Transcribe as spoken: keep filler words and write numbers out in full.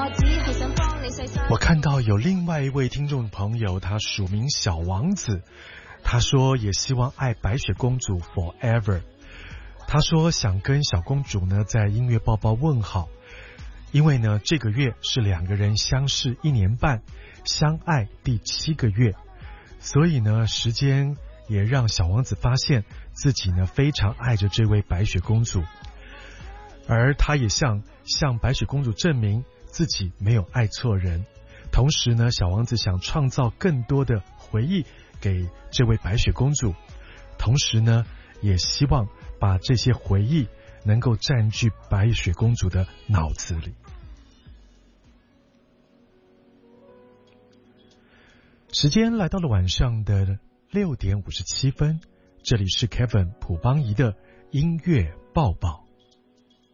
我看到有另外一位听众朋友，他署名小王子，他说也希望爱白雪公主 forever。 他说想跟小公主呢在音乐报报问好，因为呢这个月是两个人相识一年半，相爱第七个月，所以呢时间也让小王子发现自己呢非常爱着这位白雪公主，而他也向向白雪公主证明自己没有爱错人。同时呢，小王子想创造更多的回忆给这位白雪公主，同时呢也希望把这些回忆能够占据白雪公主的脑子里。时间来到了晚上的六点五十七分，这里是 Kevin 朴邦仪的音乐报报。